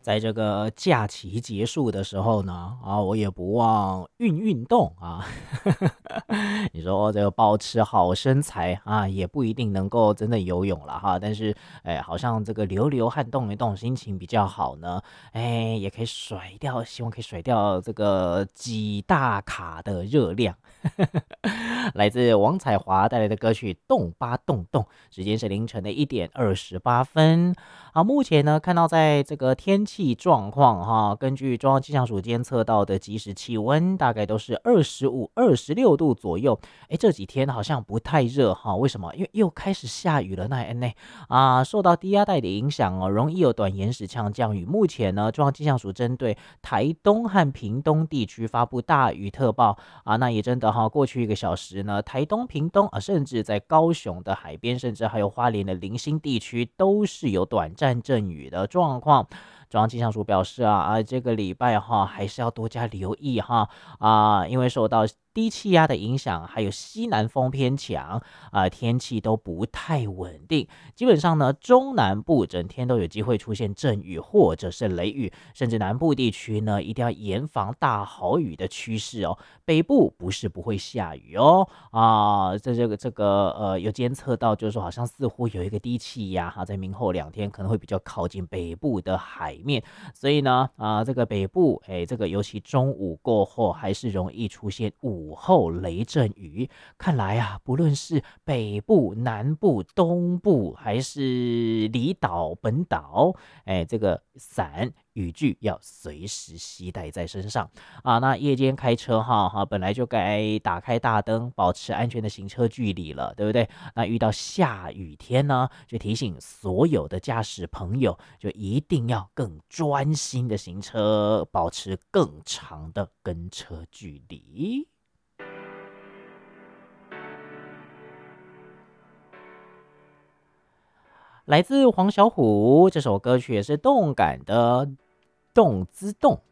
在这个假期结束的时候呢，我也不忘运动啊。你说这个保持好身材啊，也不一定能够真的游泳了哈。但是，好像这个流流汗、动一动，心情比较好呢。也可以甩掉，希望可以甩掉这个几大卡的热量。来自王彩华带来的歌曲《动吧动动》，时间是凌晨的1点28分。好，目前呢看到在这个天气状况哈，根据中央气象署监测到的即时气温大概都是25、26度左右。这几天好像不太热哈，为什么？因为又开始下雨了。受到低压带的影响哦，容易有短延时强降雨。目前呢，中央气象署针对台东和屏东地区发布大雨特报那也真的哈，过去1个小时呢，台东、屏东甚至在高雄的海边，甚至还有花莲的零星地区，都是有短暂阵雨的状况。中央气象署表示这个礼拜哈还是要多加留意哈因为受到低气压的影响，还有西南风偏强天气都不太稳定。基本上呢，中南部整天都有机会出现阵雨或者是雷雨，甚至南部地区呢一定要严防大豪雨的趋势哦。北部不是不会下雨哦有监测到，就是说好像似乎有一个低气压在明后2天可能会比较靠近北部的海面，所以呢这个北部这个尤其中午过后还是容易出现午后雷阵雨。看来不论是北部、南部、东部还是离岛、本岛，这个伞雨具要随时携带在身上那夜间开车本来就该打开大灯，保持安全的行车距离了，对不对？那遇到下雨天呢，就提醒所有的驾驶朋友，就一定要更专心的行车，保持更长的跟车距离。来自黄小琥这首歌曲也是动感的动之动